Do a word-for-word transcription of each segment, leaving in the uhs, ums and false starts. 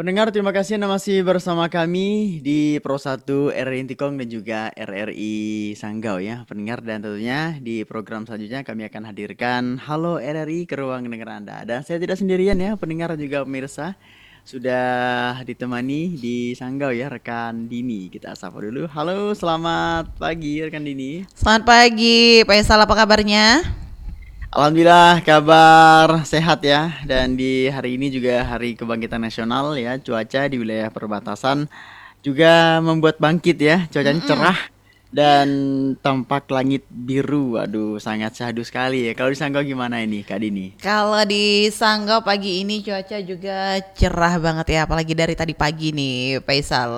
Pendengar, terima kasih Anda masih bersama kami di Pro satu R R I Intikong dan juga R R I Sanggau ya pendengar, dan tentunya di program selanjutnya kami akan hadirkan Halo R R I ke ruang dengar Anda. Dan saya tidak sendirian ya pendengar dan juga pemirsa, sudah ditemani di Sanggau ya rekan Dini. Kita sapa dulu. Halo, selamat pagi rekan Dini. Selamat pagi, Pak Isal, apa kabarnya? Alhamdulillah kabar sehat ya, dan di hari ini juga hari kebangkitan nasional ya, cuaca di wilayah perbatasan juga membuat bangkit ya, cuacanya Mm-mm. cerah dan tampak langit biru. Waduh, sangat syahdu sekali ya. Kalau di Sanggau gimana ini Kak Dini? Kalau di Sanggau pagi ini cuaca juga cerah banget ya, apalagi dari tadi pagi nih, Pak Isal.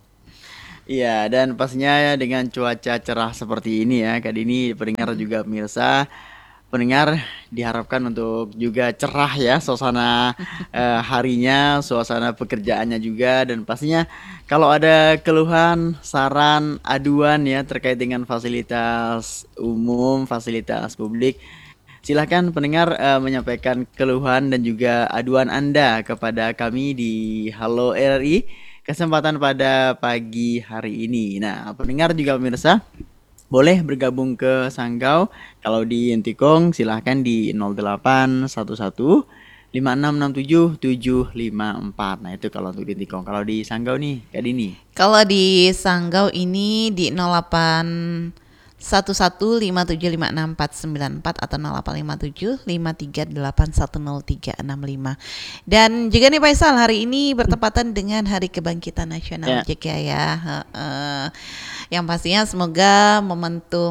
Iya, dan pastinya dengan cuaca cerah seperti ini ya Kak Dini, pendengar juga pemirsa, pendengar diharapkan untuk juga cerah ya suasana eh, harinya, suasana pekerjaannya juga, dan pastinya kalau ada keluhan, saran, aduan ya terkait dengan fasilitas umum, fasilitas publik, silahkan pendengar eh, menyampaikan keluhan dan juga aduan Anda kepada kami di Halo R R I kesempatan pada pagi hari ini. Nah, pendengar juga pemirsa boleh bergabung ke Sanggau. Kalau di Intikong silahkan di nol delapan satu satu lima enam enam tujuh tujuh lima empat. Nah itu kalau untuk di Intikong. Kalau di Sanggau nih Kak Dini. Kalau di Sanggau ini di nol delapan satu satu lima tujuh lima enam empat sembilan empat atau nol delapan lima tujuh lima tiga delapan satu nol tiga enam lima. Dan juga nih Pak Isal, hari ini bertepatan dengan Hari Kebangkitan Nasional Ya, juga ya. Heeh. Yang pastinya semoga momentum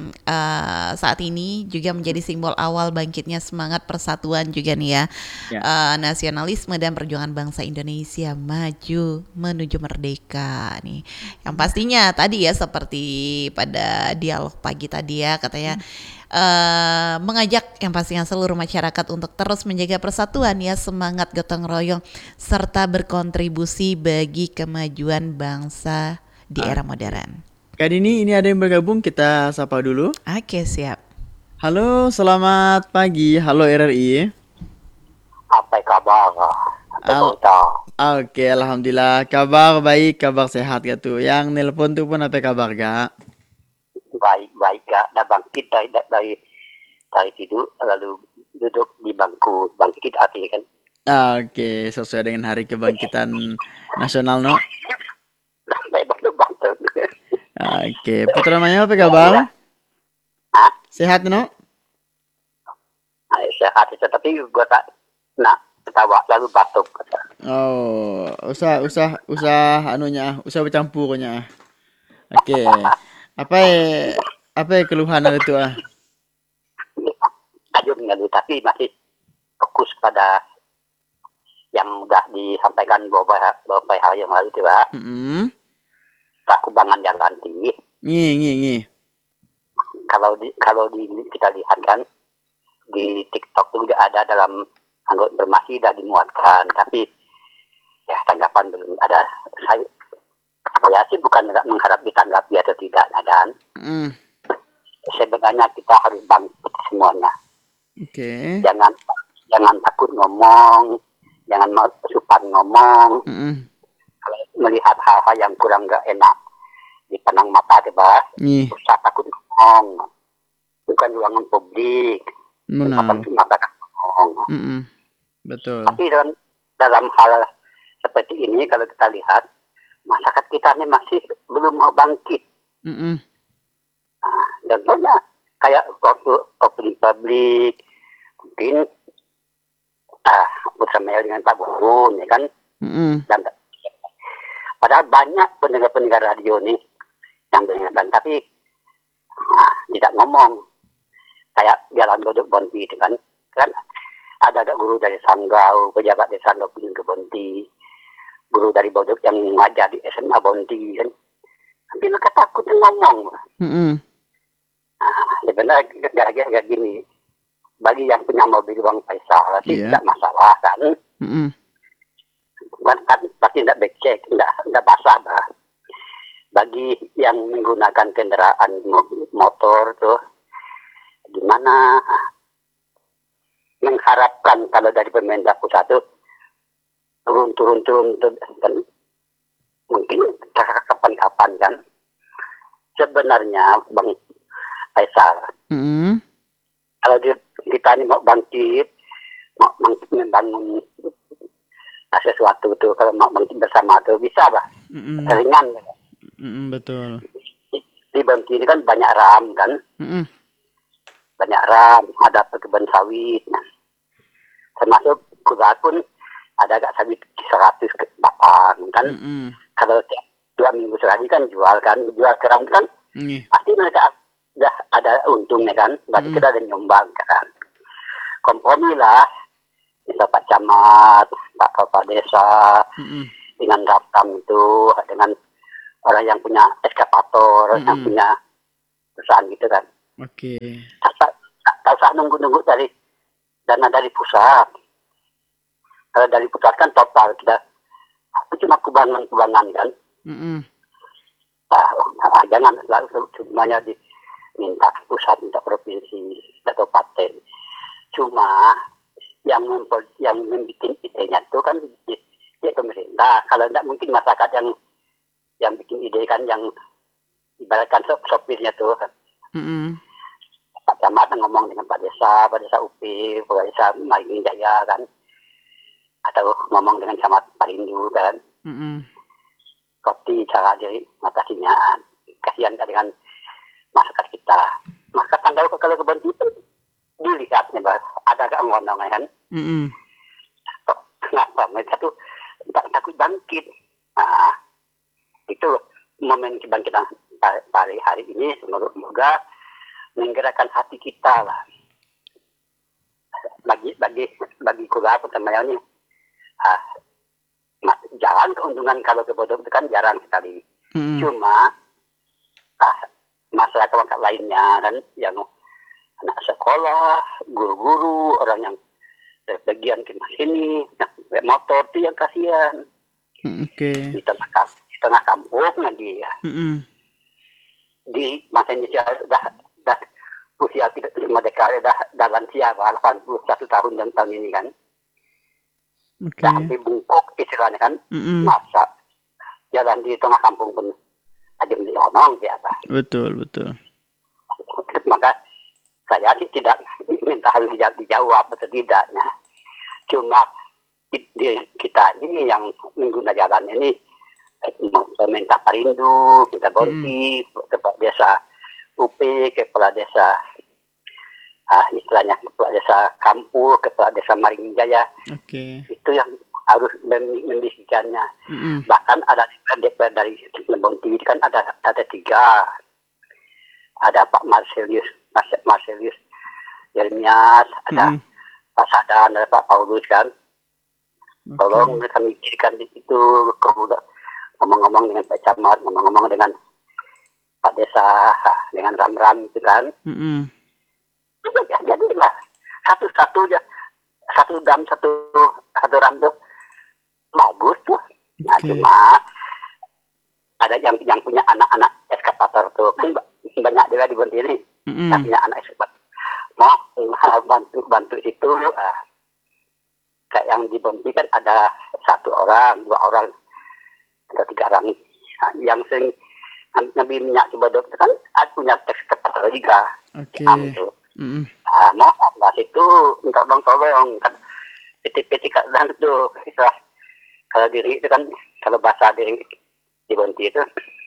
uh, saat ini juga menjadi simbol awal bangkitnya semangat persatuan juga nih ya, ya. uh, nasionalisme dan perjuangan bangsa Indonesia maju menuju merdeka nih. Yang pastinya tadi ya seperti pada dialog pagi tadi ya katanya, uh, mengajak yang pastinya seluruh masyarakat untuk terus menjaga persatuan ya, semangat gotong royong serta berkontribusi bagi kemajuan bangsa di Ah, era modern. Kak Dini, ini ada yang bergabung, kita sapa dulu. Oke, siap. Halo, selamat pagi. Halo R R I. Apa kabar? Apa Al kota? Oke, alhamdulillah. Kabar baik, kabar sehat ya tuh. Yang nelpon tuh pun apa kabar, Kak? Baik, baik gak? Dah bangkit dari, dari, dari tidur, lalu duduk di bangku bangkit hati kan. Oke, sesuai dengan hari kebangkitan nasional, no? Sampai baru bangun. Oke, putra namanya apa Ya, kabar? ya. Ah, Sehat, no? saya hati tapi gue tak nak ketawa lalu batuk. Oh, usah, usah, usah anunya, usah bercampurnya. Oke, apa ya, apa ya keluhan itu ah? Ayo nggak tapi masih fokus pada yang udah disampaikan beberapa, beberapa hari yang lalu tiba. Hmm, Perkembangan jalan tinggi. nih, nih, nih. Kalau di kalau di kita lihat kan di TikTok itu juga ada dalam anggota informasi sudah dimuatkan, tapi ya tanggapan belum ada. Saya, saya sih bukan nggak mengharap ditanggapi atau tidak, nah, dan Hmm, sebenarnya kita harus bangkit semuanya. oke. Jangan jangan takut ngomong, jangan mau supan ngomong. Hmm, Kalau melihat hal-hal yang kurang nggak enak dipandang mata tiba, nih, usah takut ngomong. Bukan ruangan publik, tempat benar. mata ngomong. Hmm, betul. Tapi dalam dalam hal seperti ini kalau kita lihat masyarakat kita ini masih belum mau bangkit. Hmm, Contohnya kayak waktu opening publik mungkin ah bersama dengan Pak Guru ya kan, hmm, dan padahal banyak pendengar-pendengar radio nih yang mendengarkan tapi ah, tidak ngomong kayak jalan duduk Bonti itu kan, kan ada ada guru dari Sanggau, pejabat di Sanggau punya ke Bonti, guru dari Bodok yang ngajar di S M A Bonti kan, tapi mereka takut ngomong. hmm, Sebenarnya gara-gara gini, bagi yang punya mobil Bang Faisal sih iya. tidak masalah kan, Hmm, kan, kan pasti tidak becek, tidak tidak basah bah. Bagi yang menggunakan kendaraan motor tuh gimana, mengharapkan kalau dari pemerintah pusat tuh turun turun turun turun, kan mungkin kapan-kapan kan sebenarnya Bang Faisal, Mm-mm. kalau di- kita ini mau bangkit, mau bangkit membangun sesuatu tuh, kalau mau bangkit bersama tuh bisa bah, Mm-mm. ringan. Mm-mm, betul. Di, di Bangki ini kan banyak ram kan, Mm-mm. banyak ram, ada kebun sawit, nah, termasuk kuda pun ada agak sawit seratus ke batang kan. Mm-mm. Kalau tiap dua minggu sekali kan jual kan, jual keram kan Nih. pasti mereka udah ada untungnya kan, berarti Mm. kita ada nyumbang kan. Kompromi lah, bisa Pak Camat, Pak Kepala Desa, Mm-mm. dengan Raptam itu, dengan orang yang punya eskavator, Mm-mm. yang punya perusahaan gitu kan. Oke. Tak tak- tak- tak usah nunggu-nunggu dari dana dari pusat. Kalau dari pusat kan total kita, itu cuma kubangan-kubangan kan. Mm-mm. Nah, nah, jangan selalu semuanya diminta pusat, minta provinsi atau kabupaten. Cuma yang mempo- yang membuat idenya itu kan di, di pemerintah. Kalau tidak mungkin masyarakat yang yang bikin ide kan, yang ibaratkan sop sopirnya tuh kan. Mm-mm. Pak Camat ngomong dengan Pak Desa, Pak Desa U P, Pak Desa Maling Jaya kan, atau ngomong dengan Camat Parindu kan. Mm-mm. Seperti cara dari matasinya, kasihan kan dengan masyarakat kita. Maka tanggal kalau kebun itu dilihatnya bah, ada agak ngomong kan. Mm-mm. Kenapa mereka tuh tak takut bangkit. Nah, itu momen kebangkitan pada hari ini, semoga menggerakkan hati kita lah. Bagi bagi bagi kuliah pertama ini, ah, jalan keuntungan kalau ke Bodog itu kan jarang sekali. Mm-mm. Cuma ah, masyarakat lainnya kan, yang anak sekolah, guru-guru, orang yang bagian ke sini, nah, motor itu yang kasihan. Oke. Di tengah kam- di tengah kampung nanti ya. Mm-mm. Di masa Indonesia dah dah usia tidak merdeka dah dah lansia delapan puluh satu tahun dan tahun ini kan. Oke. Dah hampir bungkuk istilahnya kan. Mm-mm. Masa jalan di tengah kampung pun ada yang ngomong siapa. Betul, betul. Maka saya sih tidak minta harus dijawab, dijawab atau tidaknya. Cuma di- di- kita ini yang mengguna jalan ini eh, minta Parindu, minta Bonti, kepala desa U P, kepala desa ah, istilahnya kepala desa Kampu, kepala desa Maringjaya, Oke. itu yang harus mem- membisikkannya. Mm-mm. Bahkan ada D P R dari Bonti kan ada ada tiga, ada Pak Marcelius, Mas- Marcelius Yeremias, ada Mm-mm. Pak Sadan, ada Pak Paulus kan. Oke. Tolong mereka mikirkan di situ, kemudian ngomong-ngomong dengan Pak Camat, ngomong-ngomong dengan Pak Desa, dengan Ram-Ram itu kan. Mm-mm. Ya, jadilah satu-satu aja, satu dam, satu satu ram tuh bagus tuh. Nah, Oke. cuma ada yang yang punya anak-anak eskavator tuh kan ba- banyak juga di Bonti ini, Mm-mm. yang punya anak eskavator. Mau mau bantu bantu itu, ah, kayak yang di Bonti kan ada satu orang, dua orang, ada tiga orang. Nah, yang sering ngambil minyak di Bodog itu kan ada punya eskavator juga. Oke. Ambil. Mm-mm. Ah, mau pas itu minta tolong tolong kan petik-petik kan itu istilah kalau diri itu kan, kalau bahasa diri di Bonti itu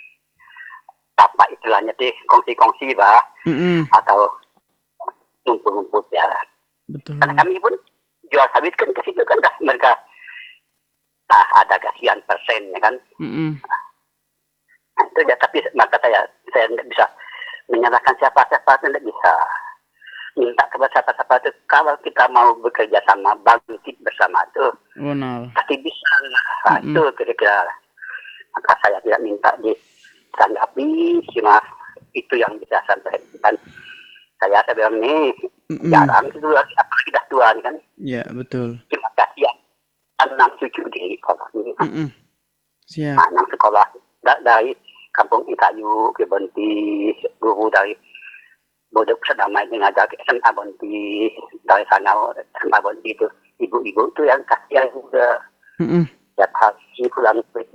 apa istilahnya sih, kongsi-kongsi bah, Mm-mm. atau ngumpul-ngumpul ya. Betul. Karena kami pun jual sawit kan ke situ kan dah mereka ah, ada kasihan persen ya kan. Mm-mm. Nah, itu ya, tapi maka saya saya tidak bisa menyalahkan siapa-siapa, tidak bisa minta kepada siapa-siapa itu. Kalau kita mau bekerja sama, bangkit bersama itu Benar. pasti bisa. Nah, Mm-mm. itu kira-kira. Maka saya tidak minta ditanggapi, cuma itu yang bisa saya sampaikan. Saya saya bilang nih Mm-mm. jarang itu, apalagi dah tua nih kan. Ya, betul. Terima kasih ya, enam cucu di sekolah ini. Mm-mm. Siap. Nah, enam sekolah da- dari Kampung Ikayu ke Bonti, guru dari Bodog Sedamai mengajar ke S M A Bonti, dari sana S M A Bonti itu ibu-ibu itu yang kasihan juga. Mm-mm. Setiap hari pulang P B.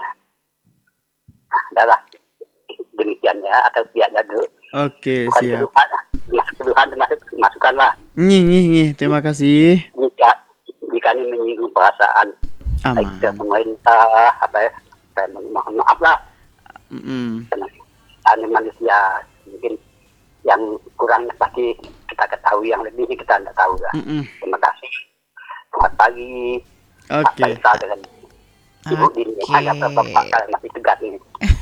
Adalah demikian ya, atau tiada dulu. Oke, Bukan siap. keluhan, masuk keluhan, termasuk masukan lah. Nih, nih, nih. Terima kasih. Jika jika ini menyinggung perasaan baik ke Aman. pemerintah, apa ya, saya mohon maaf lah. Mm-mm. Karena hanya manusia mungkin yang kurang pasti kita ketahui, yang lebih kita tidak tahu lah. Mm-mm. Terima kasih. Selamat pagi. Pak Oke. Faisal dengan Ibu Dini. Oke. Ada bapak saya masih tegas ini.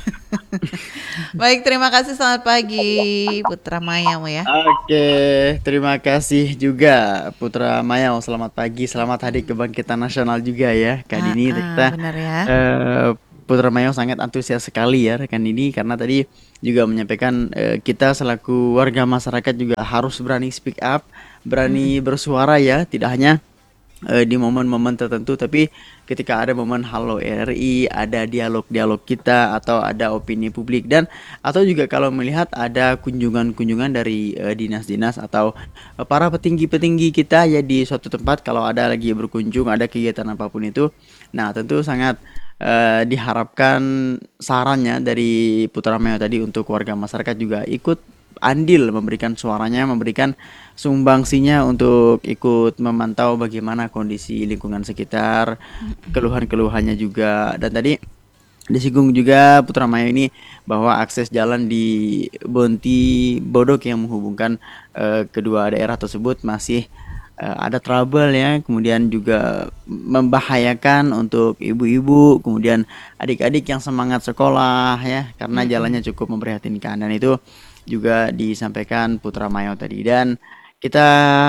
Baik, terima kasih. Selamat pagi, Putra Mayamu ya. Oke, terima kasih juga Putra Mayau. Selamat pagi, selamat Hari Kebangkitan Nasional juga ya, Kak Ah, Dini. ah, Kita benar ya. eh, Putra Mayau sangat antusias sekali ya rekan Dini, karena tadi juga menyampaikan eh, kita selaku warga masyarakat juga harus berani speak up, berani bersuara ya, tidak hanya eh, di momen-momen tertentu, tapi ketika ada momen Halo R R I, ada dialog-dialog kita atau ada opini publik, dan atau juga kalau melihat ada kunjungan-kunjungan dari eh, dinas-dinas atau eh, para petinggi-petinggi kita ya di suatu tempat, kalau ada lagi berkunjung, ada kegiatan apapun itu. Nah, tentu sangat eh, diharapkan sarannya dari Putra Meo tadi untuk warga masyarakat juga ikut andil memberikan suaranya, memberikan sumbangsinya untuk ikut memantau bagaimana kondisi lingkungan sekitar, keluhan-keluhannya juga. Dan tadi disinggung juga Putra Maya ini bahwa akses jalan di Bonti Bodok yang menghubungkan eh, kedua daerah tersebut masih eh, ada trouble ya, kemudian juga membahayakan untuk ibu-ibu, kemudian adik-adik yang semangat sekolah ya, karena jalannya cukup memprihatinkan, dan itu juga disampaikan Putra Mayo tadi. Dan kita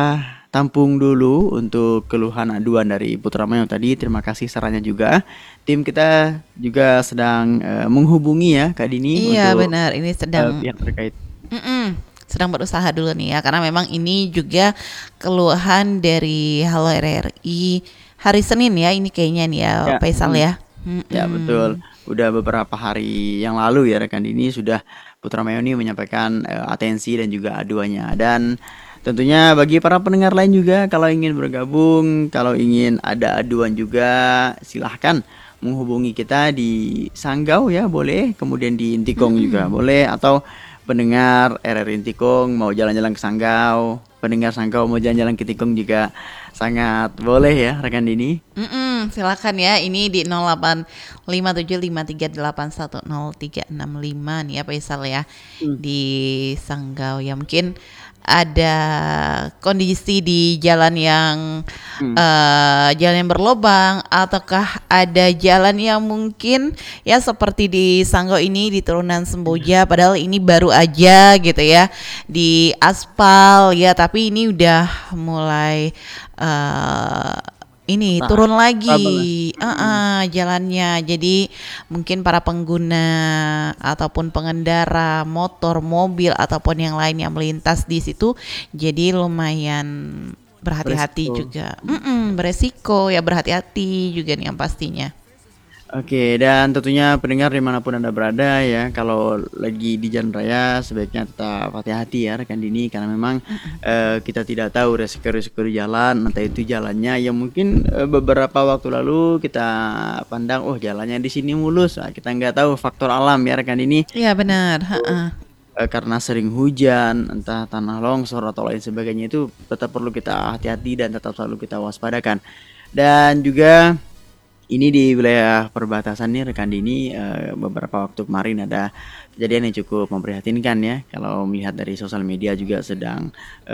tampung dulu untuk keluhan aduan dari Putra Mayo tadi. Terima kasih sarannya juga. Tim kita juga sedang eh, menghubungi ya Kak Dini Iya, untuk benar. Ini eh, sedang pihak terkait. Mm-mm. sedang berusaha dulu nih ya, karena memang ini juga keluhan dari Halo R R I hari Senin ya, ini kayaknya nih ya, Ya, Faisal mm, ya. ya betul. Mm-mm. Udah beberapa hari yang lalu ya rekan Dini sudah Putra Mayo ini menyampaikan eh, atensi dan juga aduannya. Dan tentunya bagi para pendengar lain juga kalau ingin bergabung, kalau ingin ada aduan juga silahkan menghubungi kita di Sanggau ya boleh, kemudian di Intikong juga boleh, atau pendengar R R I Intikong mau jalan-jalan ke Sanggau, pendengar Sanggau mau jalan-jalan ke Intikong juga sangat boleh ya rekan Dini. Mm-mm, silakan ya, ini di nol delapan lima tujuh lima tiga delapan satu nol tiga enam lima nih ya Faisal ya, Hmm. di Sanggau ya. Mungkin ada kondisi di jalan yang Hmm. eh, jalan yang berlobang, ataukah ada jalan yang mungkin ya seperti di Sanggau ini di turunan Semboja, padahal ini baru aja gitu ya di aspal ya, tapi ini udah mulai eh, ini Nah, turun trouble lah. lagi uh-uh, jalannya. Jadi mungkin para pengguna ataupun pengendara motor, mobil ataupun yang lain yang melintas di situ jadi lumayan berhati-hati Beresiko. juga. Mm-mm, beresiko ya, berhati-hati juga nih yang pastinya. Oke, dan tentunya pendengar dimanapun Anda berada ya, kalau lagi di jalan raya sebaiknya tetap hati-hati ya rekan Dini, karena memang eh, kita tidak tahu resiko-resiko di jalan, entah itu jalannya yang mungkin eh, beberapa waktu lalu kita pandang, oh jalannya di sini mulus, nah, kita nggak tahu faktor alam ya rekan Dini, Iya benar. Ha-ha. eh, karena sering hujan, entah tanah longsor atau lain sebagainya, itu tetap perlu kita hati-hati dan tetap selalu kita waspadakan. Dan juga ini di wilayah perbatasan nih rekan Dini, eh, beberapa waktu kemarin ada kejadian yang cukup memprihatinkan ya. Kalau melihat dari sosial media juga sedang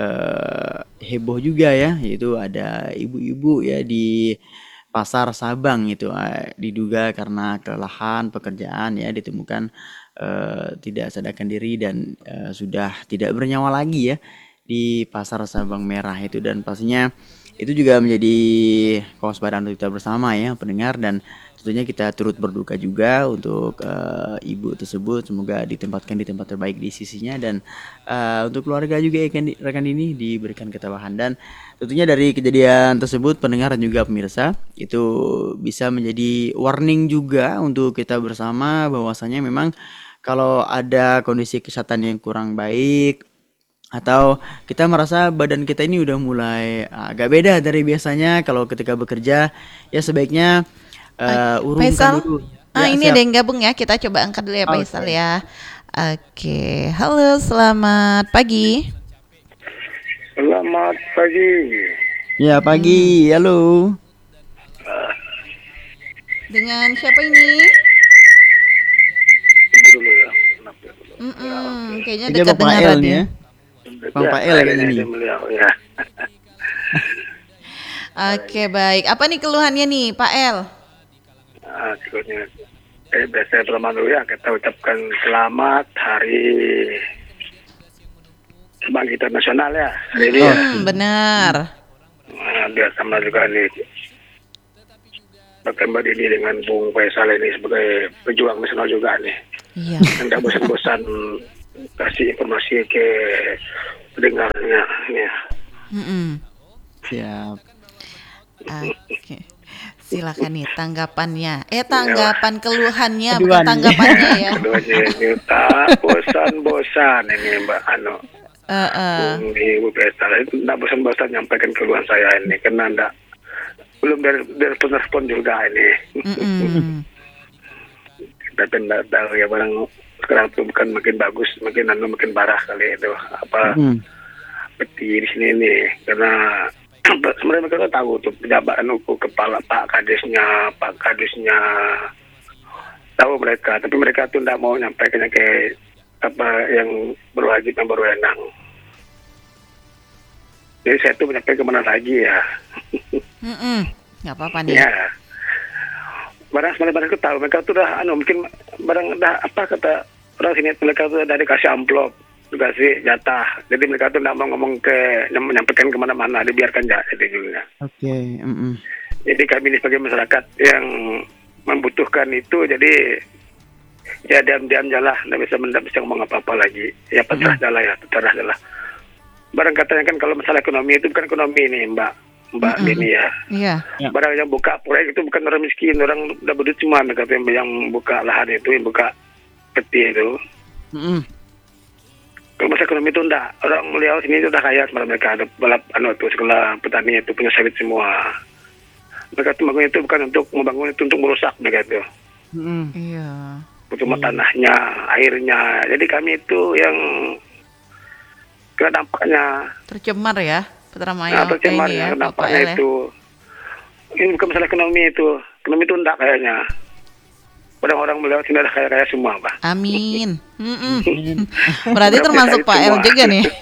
eh, heboh juga ya, yaitu ada ibu-ibu ya di Pasar Sabang itu, eh, diduga karena kelelahan pekerjaan ya ditemukan eh, tidak sadarkan diri dan eh, sudah tidak bernyawa lagi ya di Pasar Sabang Merah itu. Dan pastinya itu juga menjadi kewaspadaan untuk kita bersama ya pendengar, dan tentunya kita turut berduka juga untuk eh, ibu tersebut, semoga ditempatkan di tempat terbaik di sisinya, dan eh, untuk keluarga juga ya kan, rekan ini diberikan ketabahan. Dan tentunya dari kejadian tersebut pendengar dan juga pemirsa itu bisa menjadi warning juga untuk kita bersama, bahwasanya memang kalau ada kondisi kesehatan yang kurang baik atau kita merasa badan kita ini udah mulai agak beda dari biasanya kalau ketika bekerja, ya sebaiknya Oke, eh, urungkan Faisal. dulu. Ah, Ya, ini ada siap. yang gabung ya. Kita coba angkat dulu ya, Faisal Oke. ya. Oke, halo, selamat pagi. Selamat pagi. Ya, Mm-mm. pagi. Halo. Dengan siapa ini? Tunggu dulu ya. Kenapa dulu? Ya, oke. Mm-mm, kayaknya Kayaknya dekat Bapak dengan El nih radio. ya. Bang Ya, Pak El saya kayaknya ini nih. aja beliau ya. Oke, baik. Apa nih keluhannya nih, Pak El? Ah, cikgunya. Eh, biasa pertama dulu ya kita ucapkan selamat Hari Kebangkitan Nasional ya. Hari ini ya. Mm-mm, benar. Nah, biar sama juga nih bertambah ini dengan Bung Faisal ini sebagai pejuang nasional juga nih. Iya. Tidak bosan-bosan kasih informasi ke pendengarnya. Ya. Mm-mm. Siap. Oke. Silakan nih tanggapannya. Eh, tanggapan keluhannya, bukan Aduan. tanggapannya ya. Keduanya ini tak bosan-bosan ini Mbak Ano. Eh, eh. Bung Ibu Pesta itu tidak bosan-bosan nyampaikan keluhan saya ini karena enggak belum dari dari respon juga ini. Mm-mm. Kita tidak tahu ya barang sekarang tuh bukan makin bagus, makin anu makin parah kali itu apa Hmm. peti di sini ini karena sebenarnya mereka tuh tahu tuh pejabat anu kepala Pak Kadesnya, Pak Kadesnya tahu mereka, tapi mereka tuh tidak mau nyampaikannya ke apa yang berwajib yang berwenang. Jadi saya tuh menyampaikan kemana lagi ya. Mm-mm. Nggak apa-apa nih. Ya, barang sebenarnya mereka tahu mereka tuh udah anu mungkin barang udah apa kata orang sini mereka tuh udah dikasih amplop, dikasih jatah. Jadi mereka tuh tidak mau ngomong ke menyampaikan kemana-mana, dibiarkan aja jadi juga. Oke. Mm-mm. Jadi kami ini sebagai masyarakat yang membutuhkan itu jadi ya diam-diam jalah, tidak bisa tidak bisa ngomong apa-apa lagi. Ya pasrah jalah ya, pasrah jalah. Barang katanya kan kalau masalah ekonomi itu bukan ekonomi nih Mbak Mbak Mm-mm. Dini ya. Iya. Ya. Barang yang buka proyek itu bukan orang miskin, orang udah berduit cuma mereka tuh yang, yang buka lahan itu, yang buka peti itu. Mm-mm. Kalau masalah ekonomi itu enggak, orang beliau sini itu udah kaya sama mereka, ada balap anu itu sekolah petani itu punya sawit semua. Mereka tuh bangun itu bukan untuk membangun, itu untuk merusak mereka itu. Mm-mm. Iya. Cuma tanahnya, airnya. Jadi kami itu yang kena dampaknya, Tercemar ya, Putra nah, Mayo kayak tercemar ini ya, ya, Bapak dampaknya El ya. itu. Ini bukan masalah ekonomi itu, ekonomi itu enggak kayaknya. Orang-orang beliau sini ada kaya-kaya semua, Pak. Amin. Mm-mm. Berarti Udah termasuk punya Pak sawit El semua. juga nih.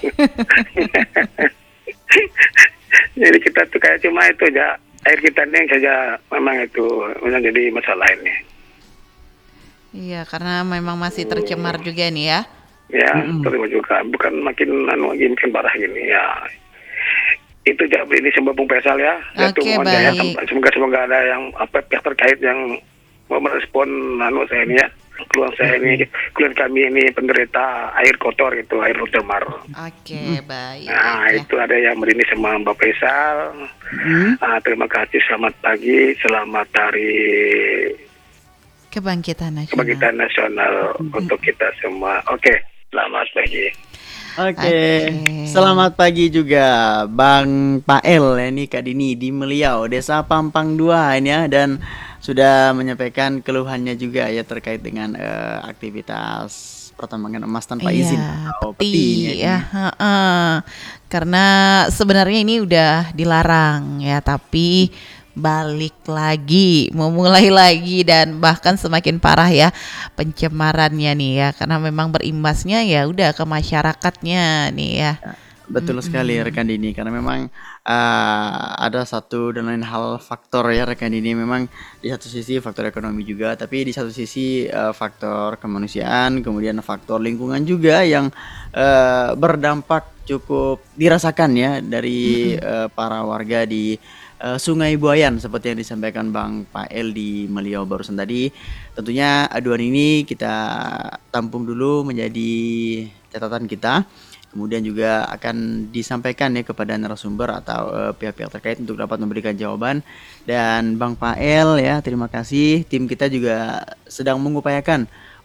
Jadi kita tuh kayak cuma itu aja, air kita ini yang saja memang itu memang jadi masalah ini. Iya, karena memang masih tercemar juga nih ya. Ya, terima juga. Bukan makin anu lagi makin parah gini ya. Itu aja ini semua Bung Faisal ya. Ya tuh Oke, mohon ya, baik. semoga semoga ada yang apa pihak terkait yang mau merespon anu saya ini ya. Keluhan saya ini, keluhan kami ini penderita air kotor itu, air tercemar. Oke, baik. Nah, Ya. itu ada yang merini sama Mbak Faisal. Mm. Ah, terima kasih, selamat pagi, selamat hari Kebangkitan Nasional. Kebangkitan Nasional untuk kita semua. Oke, selamat pagi. Oke, Oke. selamat pagi juga Bang Pael ya, ini Kak Dini di Meliau, Desa Pampang dua ini ya, dan sudah menyampaikan keluhannya juga ya terkait dengan eh, aktivitas pertambangan emas tanpa izin Iya, atau peti peti ini ya, heeh. Karena sebenarnya ini udah dilarang ya, tapi balik lagi, memulai lagi dan bahkan semakin parah ya pencemarannya nih ya, karena memang berimbasnya ya udah ke masyarakatnya nih ya. Betul sekali rekan Dini, karena memang uh, ada satu dan lain hal faktor ya rekan Dini. Memang di satu sisi faktor ekonomi juga, tapi di satu sisi uh, faktor kemanusiaan, kemudian faktor lingkungan juga yang uh, berdampak cukup dirasakan ya dari uh, para warga di uh, Sungai Buayan seperti yang disampaikan Bang Pael di Meliau barusan tadi. Tentunya aduan ini kita tampung dulu menjadi catatan kita. Kemudian juga akan disampaikan ya kepada narasumber atau eh, pihak-pihak terkait untuk dapat memberikan jawaban. Dan Bang Pael ya, terima kasih. Tim kita juga sedang mengupayakan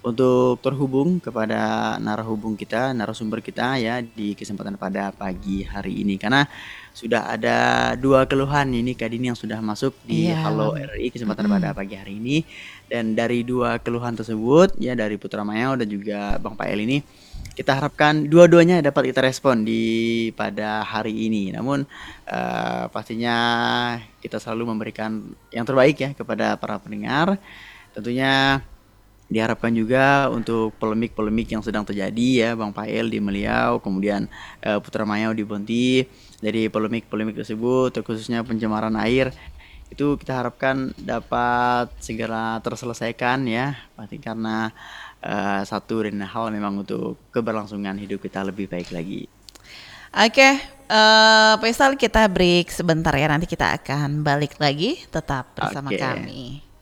untuk terhubung kepada narahubung kita, narasumber kita ya di kesempatan pada pagi hari ini. Karena sudah ada dua keluhan ini Kak Dini yang sudah masuk di Iya. Halo R I kesempatan Mm-mm. pada pagi hari ini. Dan dari dua keluhan tersebut ya dari Putra Mayau dan juga Bang Pael ini kita harapkan dua-duanya dapat kita respon di pada hari ini. Namun eh, pastinya kita selalu memberikan yang terbaik ya kepada para pendengar. Tentunya diharapkan juga untuk polemik-polemik yang sedang terjadi ya Bang Pael di Meliau, kemudian eh, Putra Mayau di Bonti, dari polemik-polemik tersebut khususnya pencemaran air itu kita harapkan dapat segera terselesaikan ya, pasti karena eh, satu dan hal memang untuk keberlangsungan hidup kita lebih baik lagi. Oke, eh Faisal, kita break sebentar ya, nanti kita akan balik lagi, tetap bersama Oke. kami.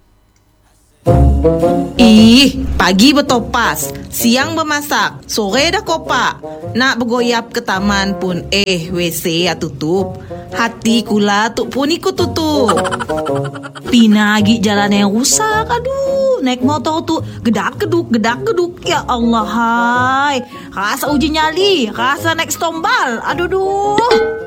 Ih, pagi bertopas, siang bermasak, sore dah kopak. Nak bergoyap ke taman pun eh W C ya tutup. Hati kula tu pun ikut tutup. Pinagi jalan yang rusak, aduh. Naik motor tu gedak geduk gedak geduk. Ya Allah, hai. Rasa uji nyali, rasa naik stombal. Aduh duh.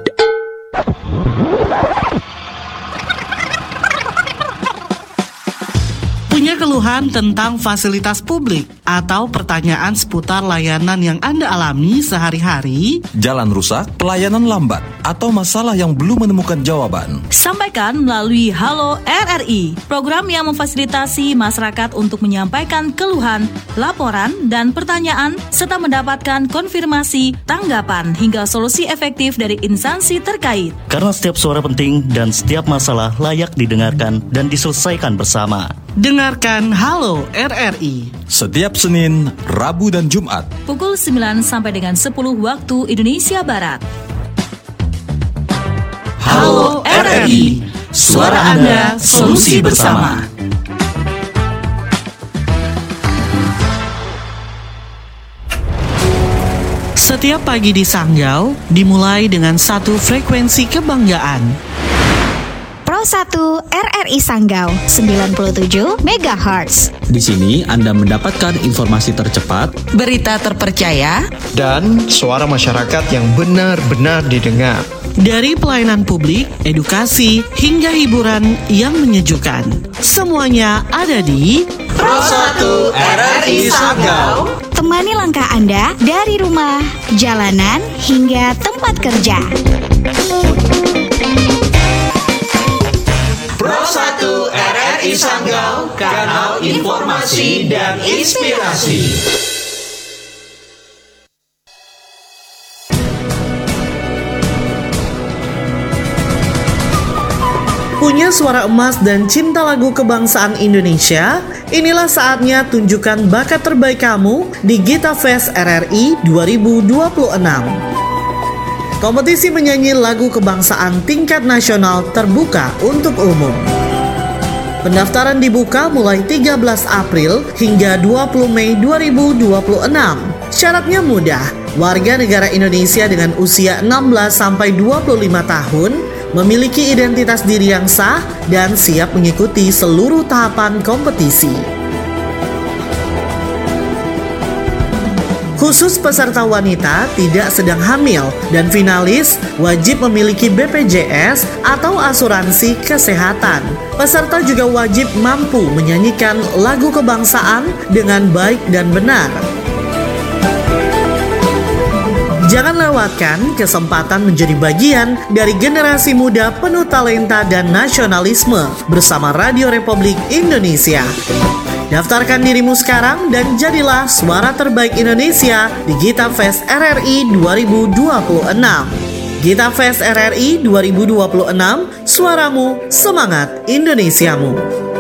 Punya keluhan tentang fasilitas publik atau pertanyaan seputar layanan yang Anda alami sehari-hari? Jalan rusak, pelayanan lambat, atau masalah yang belum menemukan jawaban? Sampaikan melalui Halo R R I, program yang memfasilitasi masyarakat untuk menyampaikan keluhan, laporan, dan pertanyaan, serta mendapatkan konfirmasi, tanggapan, hingga solusi efektif dari instansi terkait. Karena setiap suara penting dan setiap masalah layak didengarkan dan diselesaikan bersama. Dengarkan Halo R R I. Setiap Senin, Rabu, dan Jumat. Pukul sembilan sampai dengan sepuluh waktu Indonesia Barat. Halo R R I. Suara Anda, solusi bersama. Setiap pagi di Sanggau dimulai dengan satu frekuensi kebanggaan. Pro satu R R I Sanggau sembilan puluh tujuh megahertz. Di sini Anda mendapatkan informasi tercepat, Berita terpercaya, dan suara masyarakat yang benar-benar didengar. Dari pelayanan publik, edukasi, hingga hiburan yang menyejukkan. Semuanya ada di Pro satu R R I Sanggau. Temani langkah Anda dari rumah, jalanan, hingga tempat kerja. Pro satu R R I Sanggau, kanal informasi dan inspirasi. Punya suara emas dan cinta lagu kebangsaan Indonesia? Inilah saatnya tunjukkan bakat terbaik kamu di Gita Fest R R I dua ribu dua puluh enam. Kompetisi menyanyi lagu kebangsaan tingkat nasional terbuka untuk umum. Pendaftaran dibuka mulai tiga belas April hingga dua puluh Mei dua ribu dua puluh enam. Syaratnya mudah, warga negara Indonesia dengan usia enam belas sampai dua puluh lima tahun, memiliki identitas diri yang sah, dan siap mengikuti seluruh tahapan kompetisi. Khusus peserta wanita tidak sedang hamil dan finalis wajib memiliki B P J S atau asuransi kesehatan. Peserta juga wajib mampu menyanyikan lagu kebangsaan dengan baik dan benar. Jangan lewatkan kesempatan menjadi bagian dari generasi muda penuh talenta dan nasionalisme bersama Radio Republik Indonesia. Daftarkan dirimu sekarang dan jadilah suara terbaik Indonesia di Gita Fest R R I dua ribu dua puluh enam. Gita Fest R R I dua ribu dua puluh enam, suaramu, semangat Indonesiamu.